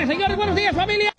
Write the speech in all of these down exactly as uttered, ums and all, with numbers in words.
Señores, señores, buenos días, familia.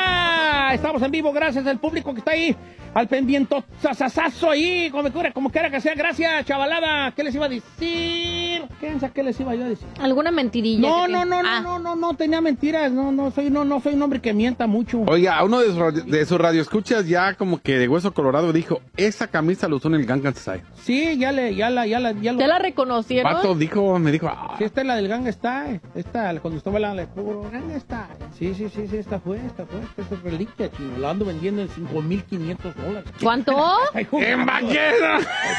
Estamos en vivo, gracias al público que está ahí al pendiente, sasasazo ahí, como, como quiera que sea. Gracias, chavalada. ¿Qué les iba a decir? ¿Qué, ¿Qué les iba yo a decir? ¿Alguna mentirilla? No, no, no, ah. no, no, no, no, tenía mentiras. No, no, soy, no, no soy un hombre que mienta mucho. Oiga, uno de sus, de sus radioescuchas ya como que de hueso colorado dijo, esa camisa lo usó en el Gangnam Style. Sí, ya le, ya la, ya la, ya lo... ¿Ya la reconocieron? Pato dijo, me dijo, ah. Sí, esta es la del Gangnam Style. Esta, cuando estaba hablando de puro Gangnam Style. Sí, sí, sí, sí, esta fue, esta fue, esta es reliquia, chino. La ando vendiendo en cinco mil quinientos dólares. ¿Cuánto? ¡En vaquera!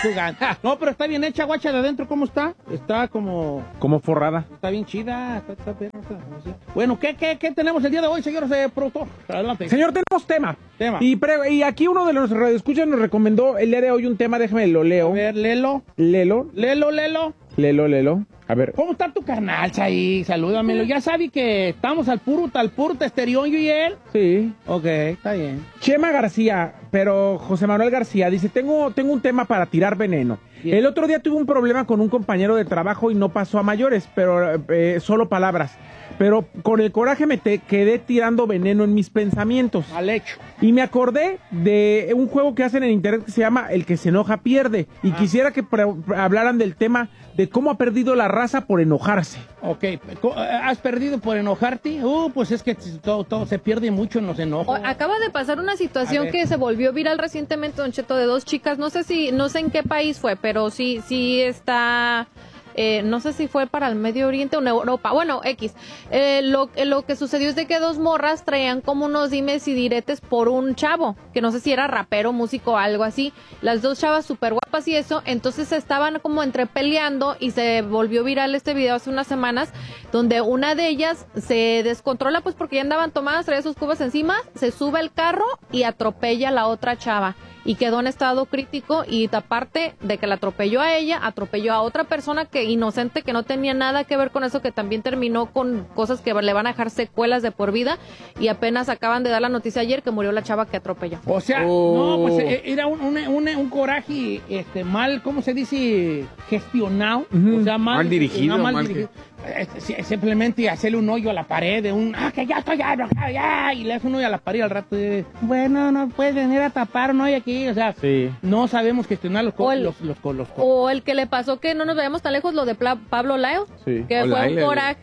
No, pero está bien hecha, guacha, de adentro, ¿cómo está? Está como... Como forrada. Está bien chida. Está, está, está, está, sí. Bueno, ¿qué, qué, ¿qué tenemos el día de hoy, señor de productor? Adelante. Señor, tenemos tema. Tema. Y, pre y aquí uno de los radioescuchas nos recomendó el día de hoy un tema, déjeme lo leo. A ver, lelo. Lelo. Lelo, lelo. Lelo, lelo. A ver. ¿Cómo está tu carnal, Chay? Salúdamelo. Ya sabe que estamos al puro, al puro testerión, yo y él. Sí. Ok, está bien. Chema García, pero José Manuel García dice, tengo, tengo un tema para tirar veneno. Bien. El otro día tuve un problema con un compañero de trabajo y no pasó a mayores, pero eh, solo palabras. Pero con el coraje me te quedé tirando veneno en mis pensamientos. Al hecho. Y me acordé de un juego que hacen en internet que se llama El que se enoja pierde. Y ah. quisiera que hablaran del tema de cómo ha perdido la raza por enojarse. Ok, ¿has perdido por enojarte? Uh, pues es que todo, todo se pierde mucho en los enojos. Acaba de pasar una situación que se volvió viral recientemente, Don Cheto, de dos chicas. No sé si, no sé en qué país fue, pero sí, sí está... Eh, no sé si fue para el Medio Oriente o en Europa, bueno, X. Eh, lo, lo que sucedió es de que dos morras traían como unos dimes y diretes por un chavo, que no sé si era rapero, músico o algo así. Las dos chavas súper guapas y eso, entonces estaban como entre peleando y se volvió viral este video hace unas semanas, donde una de ellas se descontrola pues porque ya andaban tomadas, traía sus cubas encima, se sube al carro y atropella a la otra chava. Y quedó en estado crítico y aparte de que la atropelló a ella, atropelló a otra persona que inocente, que no tenía nada que ver con eso, que también terminó con cosas que le van a dejar secuelas de por vida y apenas acaban de dar la noticia ayer que murió la chava que atropelló. O sea, oh. no, pues era un, un, un, un coraje este, mal, ¿cómo se dice? Gestionado. Uh-huh. O sea, mal, mal dirigido. No, mal mal dirigido. Que... Simplemente hacerle un hoyo a la pared de un, ah, que ya estoy ya, ya, y le hace un hoyo a la pared al rato de, bueno, no puedes venir a tapar un hoyo aquí, o sea, sí. No sabemos gestionar los, o el, los, los, los, los o el que le pasó que no nos veamos tan lejos, lo de Pla Pablo Lyle, sí. que o fue un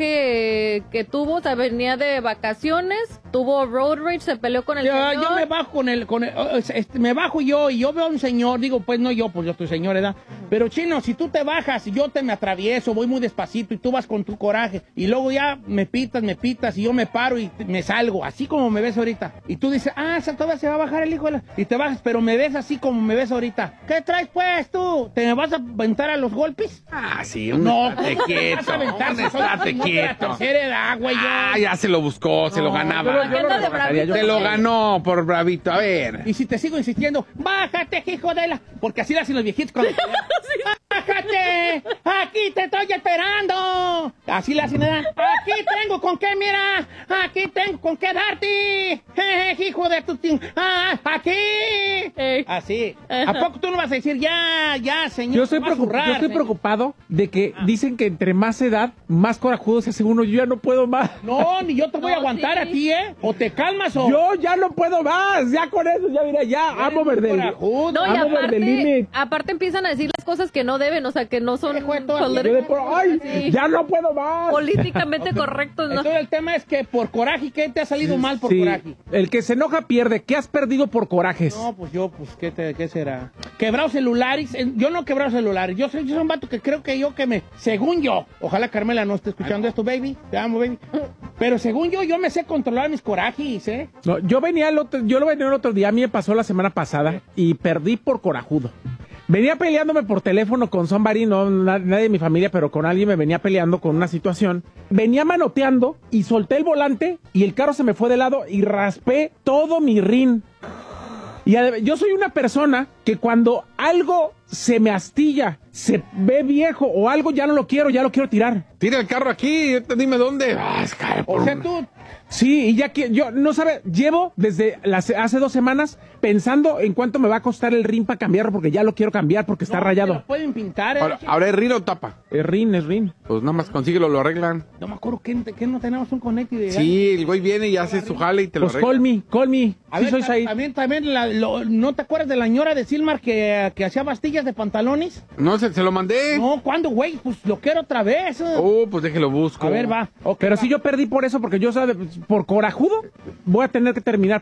coraje que tuvo, o sea, venía de vacaciones, tuvo road rage, se peleó con el yo, señor. Yo me bajo con el, con el este, me bajo yo y yo veo a un señor, digo, pues no yo, pues yo estoy señor, ¿verdad? Pero chino, si tú te bajas y yo te me atravieso, voy muy despacito y tú vas con tu coraje y luego ya me pitas, me pitas y yo me paro y me salgo, así como me ves ahorita. Y tú dices, ah, todavía se va a bajar el hijo de la... Y te bajas, pero me ves así como me ves ahorita. ¿Qué traes pues tú? ¿Te me vas a aventar a los golpes? Ah, sí, un no, estate quieto. Vas a aventarse, estate quieto. La tercera edad, güey. Ah, ya se lo buscó, se no, lo ganaba. Yo, yo lo bravito, se lo ganó por bravito, a ver. Y si te sigo insistiendo, bájate, hijo de la... Porque así lo hacen los viejitos cuando... ¡Bájate! ¡Aquí te estoy esperando! Así le hacen, ¿verdad? Aquí tengo con qué, mira. Aquí tengo con qué darte. Eh, hijo de tu... Ah, aquí. Eh. Así. ¿A poco tú no vas a decir, ya, ya, señor? Yo estoy, preocup zurrar, yo estoy preocupado de que ah. dicen que entre más edad, más corajudo se hace uno. Yo ya no puedo más. No, ni yo te voy no, a aguantar sí. a ti, ¿eh? O te calmas o... Yo ya no puedo más. Ya con eso, ya mira, ya amo verde. No, y aparte, aparte empiezan a decir las cosas que no deben, o sea, que no son... Ay, sí. Ya no puedo más. Políticamente correctos, ¿no? Entonces el tema es que por coraje, ¿qué te ha salido mal por sí. coraje? El que se enoja pierde. ¿Qué has perdido por corajes? No, pues yo, pues, ¿qué, te, qué será? Quebrado celulares. Yo no he quebrado celulares. Yo soy, yo soy un vato que creo que yo que me... Según yo, ojalá Carmela no esté escuchando Ay, esto, baby. Te amo, baby. Pero según yo, yo me sé controlar mis corajes, ¿eh? No, yo venía el otro, yo lo venía el otro día. A mí me pasó la semana pasada y perdí por corajudo. Venía peleándome por teléfono con somebody, no nadie de mi familia, pero con alguien me venía peleando con una situación. Venía manoteando y solté el volante y el carro se me fue de lado y raspé todo mi rin. Y yo soy una persona que cuando algo se me astilla, se ve viejo o algo, ya no lo quiero, ya lo quiero tirar. Tira el carro aquí, dime dónde. O sea, tú Sí, y ya que yo, no sabe, llevo desde las, hace dos semanas pensando en cuánto me va a costar el rin para cambiarlo, porque ya lo quiero cambiar porque está No, rayado. te lo pueden pintar, ¿eh? Ahora, ¿ahora es rin o tapa? Es rin, es rin. Pues nada más consíguelo, lo arreglan. No me acuerdo que, que no tenemos un conecte de... Sí, el güey viene y hace su jale y te lo Pues arregla. call me, call me. A Sí ver, soy ta- Said. también, también la- lo- ¿no te acuerdas de la ñora de Silmar que, que hacía bastillas de pantalones? No, se, se lo mandé. No, ¿cuándo, güey? Pues lo quiero otra vez. eh. Oh, pues déjelo busco. A ver, va. Ok, Pero va. si yo perdí por eso, porque yo, sabe, por corajudo, voy a tener que terminar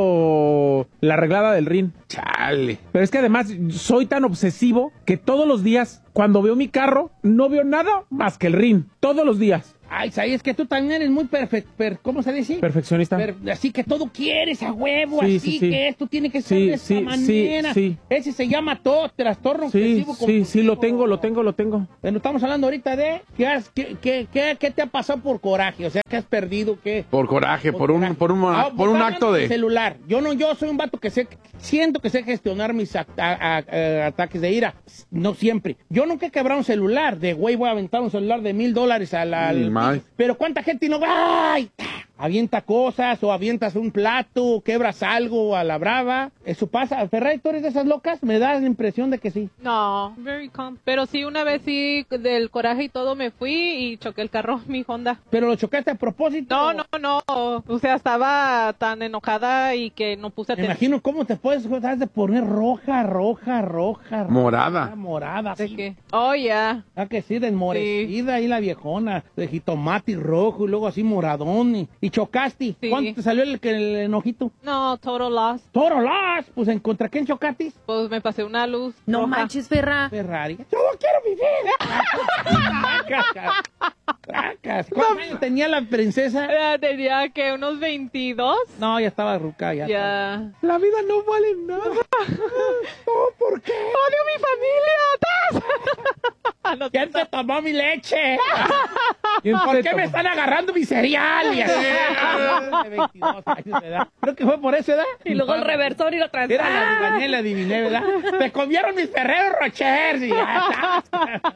pagando la arreglada del rin. Chale. Pero es que además soy tan obsesivo que todos los días, cuando veo mi carro, no veo nada más que el rin. Todos los días. Ay, Saí, es que tú también eres muy perfecto. Per, ¿Cómo se dice? Perfeccionista. Per- así que todo quieres a huevo, Sí, así sí, sí. que esto tiene que ser Sí, de esta sí, sí, manera. sí. Ese se llama todo trastorno Sí, obsesivo sí, sí, compulsivo. lo tengo, lo tengo, lo tengo. Bueno, estamos hablando ahorita de qué, has- qué, qué, qué, qué te ha pasado por coraje, o sea, qué has perdido, qué. Por coraje, por, un, coraje. por un, Ah, por un hablando acto del de... celular. Yo no, yo soy un vato que sé, siento que sé gestionar mis a- a- a- ataques de ira. No siempre. Yo nunca he quebrado un celular. De güey, voy a aventar un celular de mil dólares a la. Ni al- más. Pero cuánta gente no. ¡Ay! Avienta cosas o avientas un plato, o quebras algo a la brava. Eso pasa. Ferrari, ¿tú eres de esas locas? Me da la impresión de que sí. No, very calm. Pero sí, una vez sí, del coraje y todo, me fui y choqué el carro, mi Honda. ¿Pero lo chocaste a propósito? No, no, no. O sea, estaba tan enojada y que no puse Me atención. imagino cómo te puedes has de poner roja, roja, roja. Morada. roja, morada. ¿De sí. qué? Oh, ya. Ah, que sí, desmorecida ahí la viejona, de jitomate rojo y luego así moradón y, y chocaste. Sí. ¿Cuánto te salió el, el enojito? No, total loss. Toro las, pues en contra quién chocaste? Pues me pasé una luz No roja. manches, Ferra. Ferrari. Yo no quiero vivir. Tracas, tracas. ¿Cuántos años tenía la princesa? Eh, Tenía que unos veintidós. No, ya estaba ruca, ya. Ya. La vida no vale nada. No, ¿por qué? ¡Odio a mi familia! No, ¿Quién te tomó mi leche? ¿Quién ¿Por te qué me tomó? están agarrando mi cereal? Y así, de veintidós años de edad. Creo que fue por eso, ¿verdad? Y luego el reversor y lo Era la transforma. adiviné, la adiviné, ¿verdad? Te comieron mis Ferrero Rochers y ya está.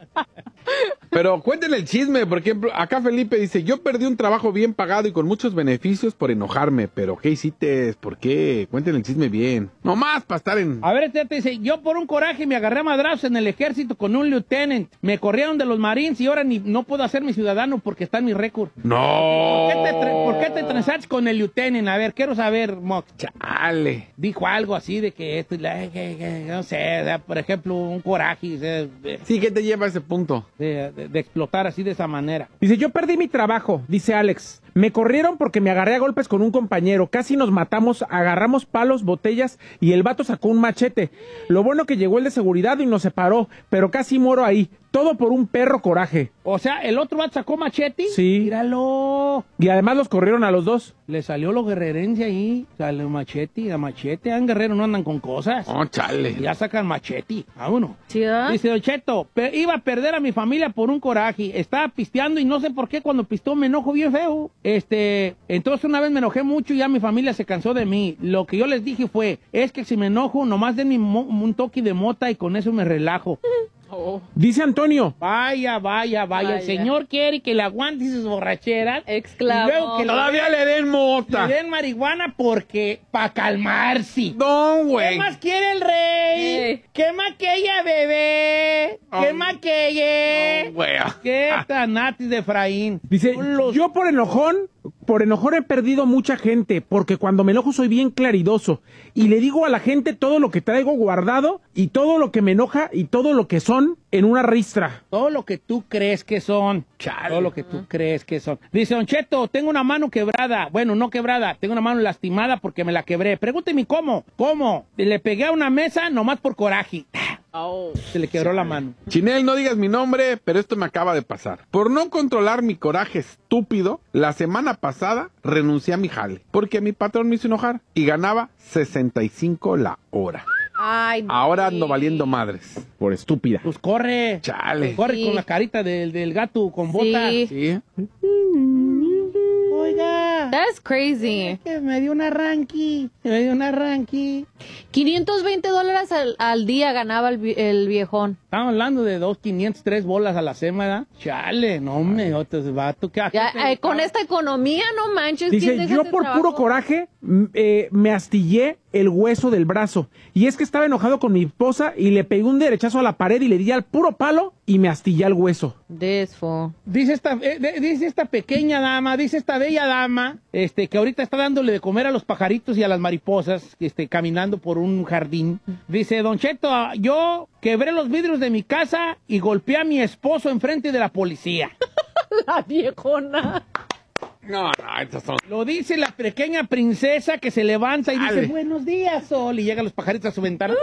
Pero cuéntenle el chisme, por ejemplo, acá Felipe dice, yo perdí un trabajo bien pagado y con muchos beneficios por enojarme, pero ¿qué hiciste? ¿Por qué? Cuéntenle el chisme bien. No más para estar en... A ver, este te dice, yo por un coraje me agarré a madrazos en el ejército con un lieutenant. Me corrieron de los Marines y ahora ni no puedo hacer mi ciudadano porque está en mi récord. No. ¿Por qué te, tre- por qué te transaste con el lieutenant? A ver, quiero saber, Mox. Chale. Dijo algo así de que esto, y la- que- que- no sé, ¿verdad? Por ejemplo, un coraje, o sea, de, Sí, ¿qué te lleva a ese punto? de- de- de explotar así de esa manera. Dice, yo perdí mi trabajo, dice Alex. Me corrieron porque me agarré a golpes con un compañero. Casi nos matamos, agarramos palos, botellas y el vato sacó un machete. Lo bueno que llegó el de seguridad y nos separó, pero casi muero ahí. Todo por un perro coraje. O sea, el otro vato sacó machete. Sí. Míralo. Y además los corrieron a los dos. Le salió lo guerrerense ahí. Sale machete, a machete. En guerrero no andan con cosas. Oh, chale. Ya sacan machete. Vámonos. ¿Sí, ah? Dice Don Cheto, pe- iba a perder a mi familia por un coraje. Estaba pisteando y no sé por qué cuando pistó me enojo bien feo. Este, entonces una vez me enojé mucho y ya mi familia se cansó de mí. Lo que yo les dije fue, es que si me enojo, nomás denme mo- un toque de mota y con eso me relajo. Oh. Dice Antonio, Vaya, vaya, vaya. El Vaya. señor quiere que le aguante sus borracheras. Exclamó. Y luego que lo- Todavía le den mota. le den marihuana porque, para calmarse. No, ¿Qué güey. más quiere el rey? Eh. ¿Qué más que ella, bebé? ¿Qué Oh. más que ella? No, güey. ¿Qué tanatis de Efraín? dice, Son los- yo por enojón, por enojón he perdido mucha gente, porque cuando me enojo soy bien claridoso. Y le digo a la gente todo lo que traigo guardado y todo lo que me enoja y todo lo que son en una ristra. Todo lo que tú crees que son. Todo lo que tú crees que son. Dice Don Cheto, tengo una mano quebrada. Bueno, no quebrada. Tengo una mano lastimada porque me la quebré. Pregúnteme cómo. ¿Cómo? Le pegué a una mesa nomás por coraje. Oh. Se le quebró la mano. Chinel, no digas mi nombre, pero esto me acaba de pasar. Por no controlar mi coraje estúpido, la semana pasada renuncié a mi jale, porque mi patrón me hizo enojar y ganaba sesenta y cinco la hora. Ay, Ahora sí. ando valiendo madres. Por estúpida. Pues corre. Chale. Corre Sí. con la carita del, del gato con botas. Sí. Sí. Oiga. That's crazy. Que me dio un arranqui, me dio un arranqui. quinientos veinte dólares al, al día ganaba el, vi- el viejón. Estamos hablando de dos, quinientos, tres bolas a la semana. Chale, no me, otros vato. ¿Qué, Ya, qué- eh, con esta economía, no manches. ¿quién Dice, deja yo ese por trabajo? puro coraje m- eh, me astillé el hueso del brazo. Y es que estaba enojado con mi esposa y le pegué un derechazo a la pared y le di al puro palo y me astillé el hueso. This fool. Dice esta, eh, de- dice esta pequeña dama, dice esta bella dama, este, que ahorita está dándole de comer a los pajaritos y a las mariposas, este, caminando por un jardín. Dice, Don Cheto, ah, yo quebré los vidrios de mi casa y golpeé a mi esposo enfrente de la policía. La viejona. No, no, estos son... Lo dice la pequeña princesa que se levanta y dice, Dale. buenos días, Sol, y llegan los pajaritos a su ventana.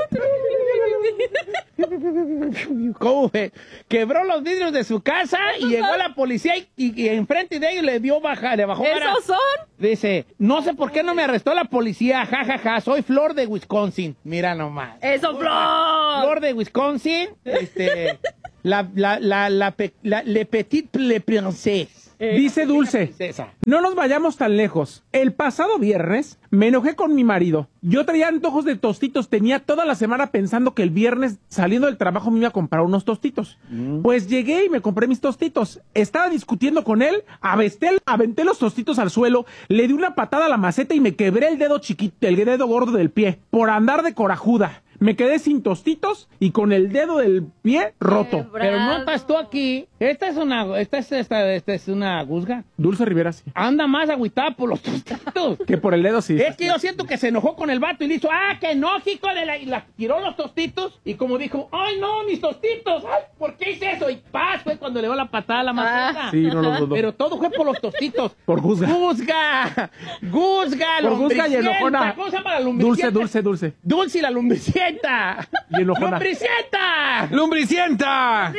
¿Cómo ve? Quebró los vidrios de su casa y llegó la policía y, y- y enfrente de ellos le dio baja, le bajó vara. ¿Esos son? Dice, no sé por qué no me arrestó la policía, jajaja, ja, ja, soy Flor de Wisconsin. Mira nomás. ¡Eso, Flor! Flor de Wisconsin, este, la, la, la, la, pe- la- le petit le princesse. Dice Dulce, Princesa. no nos vayamos tan lejos. El pasado viernes me enojé con mi marido. Yo traía antojos de tostitos. Tenía toda la semana pensando que el viernes saliendo del trabajo me iba a comprar unos tostitos. Pues llegué y me compré mis tostitos. Estaba discutiendo con él, aventé, aventé los tostitos al suelo, le di una patada a la maceta y me quebré el dedo chiquito, el dedo gordo del pie, por andar de corajuda. Me quedé sin tostitos y con el dedo del pie roto. Quebrado. Pero no estás tú aquí. Esta es una, esta es, esta, esta es una guzga. Dulce Rivera sí. Anda más agüitada por los tostitos. Que por el dedo sí. Es que yo siento que se enojó con el vato y le hizo, ah, que no, hijo de la... Y la tiró los tostitos y como dijo, ay, no, mis tostitos, ay, ¿por qué hice eso? Y paz, fue cuando le dio la patada a la maceta. Sí, no lo dudo. Pero todo fue por los tostitos. Por guzga. Guzga. Guzga, Por guzga y lumbricienta. enojona. ¿Cómo se llama la Dulce, lumbricienta? dulce, dulce. Dulce y la lumbricienta. Y enojona. ¡Lumbricienta! ¡Lumbricienta!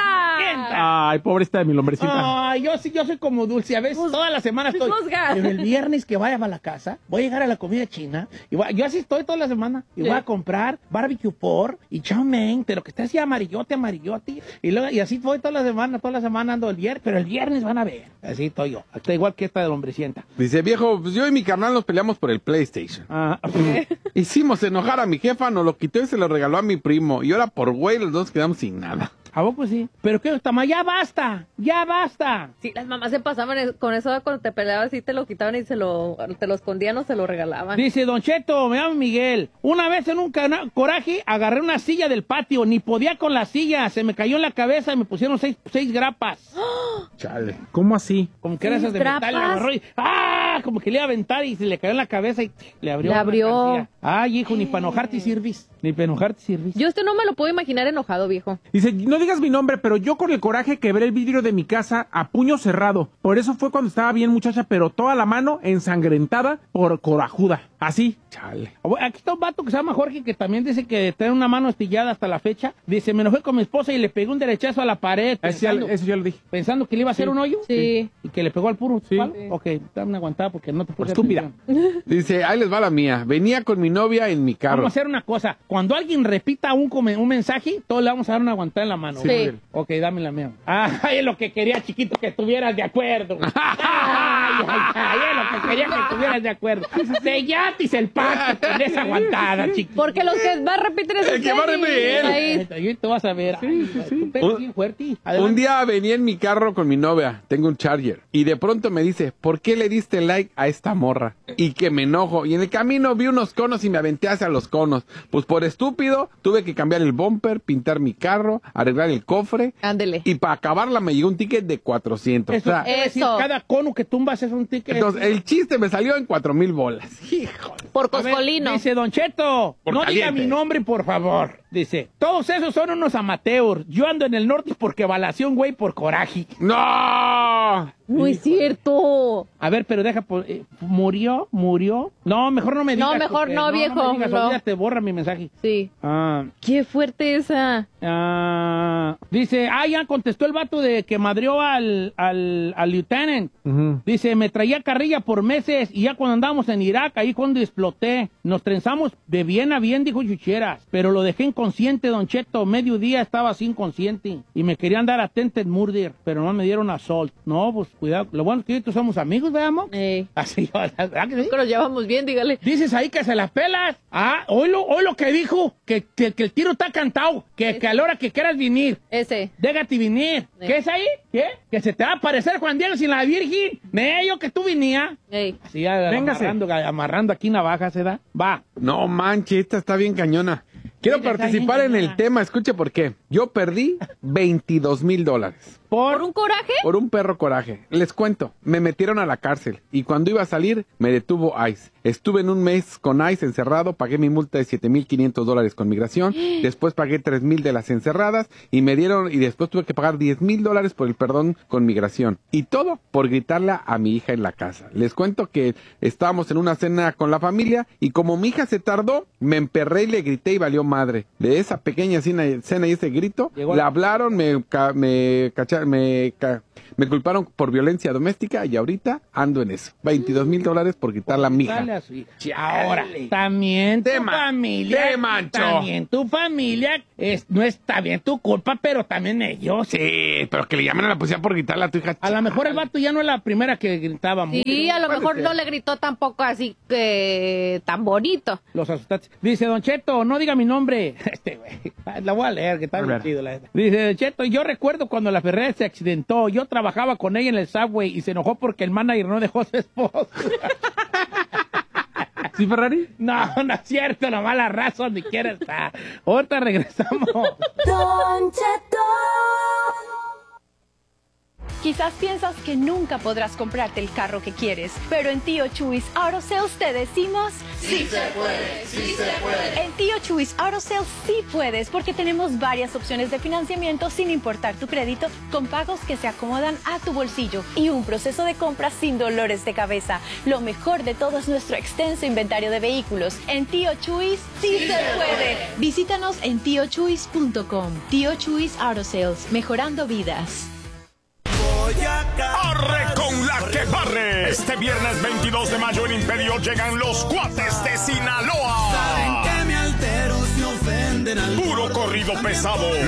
¡Sienta! Ay, pobrecita de mi lombrecita. Ay, yo sí, yo soy como Dulce. A veces toda la semana estoy. Juzga. Pero el viernes que vaya a la casa, voy a llegar a la comida china. Y voy- yo así estoy toda la semana. Y voy a comprar barbecue pork y chow mein, pero que esté así amarillote, amarillote. Y, luego, y así voy toda la semana, toda la semana ando el viernes. Pero el viernes van a ver. Así estoy yo. Está igual que esta de lombricienta. Dice, viejo, pues yo y mi carnal nos peleamos por el PlayStation. Ah, Hicimos enojar a mi jefa, nos lo quitó y se lo regaló a mi primo. Y ahora por güey los dos quedamos sin nada. ¿a poco sí? Pero qué está mal, ya basta, ya basta. Sí, las mamás se pasaban es- con eso cuando te peleabas y te lo quitaban y se lo, te lo escondían o se lo regalaban. Dice, Don Cheto, me llamo Miguel. Una vez en un cana- coraje agarré una silla del patio, ni podía con la silla, se me cayó en la cabeza y me pusieron seis, seis grapas. Chale. ¿Cómo así? Como que era esas de ¿Seis metal, le grapas? agarró y ¡ah! Como que le iba a aventar y se le cayó en la cabeza y le abrió. Le una abrió. cancilla. Ay, hijo, ni para enojarte sirvis. Ni para enojarte sirvis. Yo este no me lo puedo imaginar enojado, viejo. Dice, no digas mi nombre, pero yo con el coraje quebré el vidrio de mi casa a puño cerrado. Por eso fue cuando estaba bien muchacha, pero toda la mano ensangrentada por corajuda. Así. Chale. Aquí está un vato que se llama Jorge que también dice que tiene una mano astillada hasta la fecha. Dice, me enojé con mi esposa y le pegué un derechazo a la pared. Eso ya, Pensando, eso ya lo dije. pensando que le iba a hacer Sí. un hoyo. Sí. Y que le pegó al puro. Sí. palo. Ok, dame una aguantada porque no te Por puse estúpida. atención. Dice, ahí les va la mía. Venía con mi novia en mi carro. Vamos a hacer una cosa. Cuando alguien repita un, come- un mensaje, todos le vamos a dar una aguantada en la mano. Sí. ¿ok? Ok, dame la mía. Ay, es lo que quería, chiquito, que estuvieras de acuerdo. Ay, ay, ay, es lo que quería que estuvieras de acuerdo. Sellatis el pacto con esa aguantada, chiquito. Porque los que va a repetir es El que va a repetir él. Ahí. Ahí te vas a ver. Ay, tú pegas Un- bien fuerte. Un Adelante. día venía en mi carro con mi novia, tengo un Charger, y de pronto me dice, ¿por qué le diste like a esta morra? Y que me enojo, y en el camino vi unos conos y me aventé hacia los conos. Pues por estúpido, tuve que cambiar el bumper, pintar mi carro, arreglar el cofre, Ándele. y para acabarla me llegó un ticket de cuatrocientos. Eso, O sea, quiere decir, Eso. cada cono que tumbas es un ticket. entonces, el chiste me salió en cuatro mil bolas. Hijo. Por A ver, coscolino. dice Don Cheto, Por no diga caliente. mi nombre, por favor. Dice, todos esos son unos amateurs. Yo ando en el norte porque balació un güey por coraje. ¡No! No es cierto. A ver, pero deja, por- eh, ¿murió? ¿Murió? No, mejor no me No, digas. mejor porque- no, viejo, No me digas, no. olvídate, borra mi mensaje. Sí. Ah, Qué fuerte esa. Ah, dice, ah, ya contestó el vato de que madrió al, al, al lieutenant. Ujú. Dice, me traía carrilla por meses y ya cuando andábamos en Irak, ahí cuando exploté, nos trenzamos de bien a bien, dijo Chucheras, pero lo dejé inconsciente, Don Cheto, medio día estaba así inconsciente y me querían dar attempted murder, pero no me dieron assault. No, pues cuidado, lo bueno es que ahorita somos amigos, veamos. Ey. Así, ¿verdad que sí? Que nos llevamos bien, dígale. Dices ahí que se las pelas. Ah, hoy lo, hoy lo que dijo, que, que, que el tiro está cantado, que, que a la hora que quieras venir, Ese. déjate venir. Sí. ¿Qué es ahí? ¿Qué? Que se te va a aparecer Juan Diego sin la Virgen. Medio que tú venía. Ey. Así, Véngase. amarrando, amarrando aquí navajas, ¿se da? Va. No manches, esta está bien cañona. Quiero Sí, está participar bien en el cañona. tema, escuche por qué. Yo perdí veintidós mil dólares. ¿Por Por un coraje? Por un perro coraje. Les cuento, me metieron a la cárcel y cuando iba a salir me detuvo ICE. Estuve en un mes con ICE encerrado, pagué mi multa de siete mil quinientos dólares con migración, después pagué tres mil de las encerradas y me dieron, y después tuve que pagar diez mil dólares por el perdón con migración. Y todo por gritarle a mi hija en la casa. Les cuento que estábamos en una cena con la familia y como mi hija se tardó, me emperré y le grité y valió madre. De esa pequeña cena, cena y ese grito, Llegó le la- hablaron, me, ca- me cacharon, me, ca- me culparon por violencia doméstica y ahorita ando en eso. veintidós mil dólares por quitar la mija. Dale a su hija. Ahora, también tu Te ma- familia. te mancho. También tu familia. Es, no está bien tu culpa, pero también ellos. Sí, pero que le llamen a la policía por gritarle a tu hija. A lo mejor el vato ya no es la primera que gritaba mucho. Sí, a lo Puede mejor ser. no le gritó tampoco así que tan bonito. Los asustaste. Dice, Don Cheto, no diga mi nombre. Este güey. La voy a leer, que está A bien ver. chido, la neta. Dice, Don Cheto, yo recuerdo cuando la Ferrera se accidentó. Yo trabajaba con ella en el subway y se enojó porque el manager no dejó a su esposo. ¿Sí, Ferrari? No, no es cierto, nomás la raza donde quiera estar. Ahorita regresamos. Don Cheto. Quizás piensas que nunca podrás comprarte el carro que quieres, pero en Tío Chuis Auto Sales te decimos ¡sí se puede! ¡Sí se puede! En Tío Chuis Auto Sales sí puedes, porque tenemos varias opciones de financiamiento sin importar tu crédito, con pagos que se acomodan a tu bolsillo y un proceso de compra sin dolores de cabeza. Lo mejor de todo es nuestro extenso inventario de vehículos. En Tío Chuis sí, se puede. Visítanos en tío chuis punto com. Tío Chuis Auto Sales, mejorando vidas. ¡Arre con la que barre! Este viernes veintidós de mayo en Imperio llegan los Cuates de Sinaloa. Puro corrido pesado.